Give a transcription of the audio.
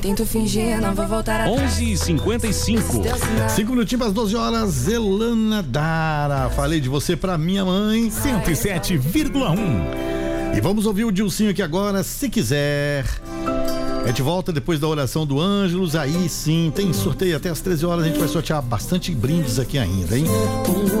Tento fingir, não vou voltar atrás. 11h55. 5 minutinhos para as 12 horas. Elana Dara, falei de você pra minha mãe. 107,1. E vamos ouvir o Dilcinho aqui agora, se quiser. A gente volta depois da oração do Ângelos. Aí sim, tem sorteio até as 13 horas. A gente vai sortear bastante brindes aqui ainda, hein?